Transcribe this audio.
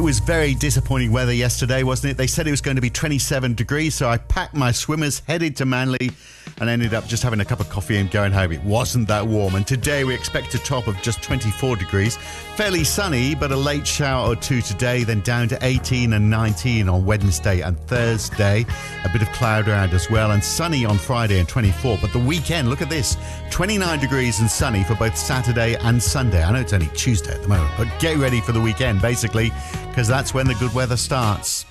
was very disappointing weather yesterday, wasn't it? They said it was going to be 27 degrees, so I packed my swimmers, headed to Manly, and ended up just having a cup of coffee and going home. It wasn't that warm. And today we expect a top of just 24 degrees. Fairly sunny, but a late shower or two today, then down to 18 and 19 on Wednesday and Thursday. A bit of cloud around as well, and sunny on Friday and 24. But the weekend, look at this, 29 degrees and sunny for both Saturday and Sunday. I know it's only Tuesday at the moment, but get ready for the weekend, basically, because that's when the good weather starts.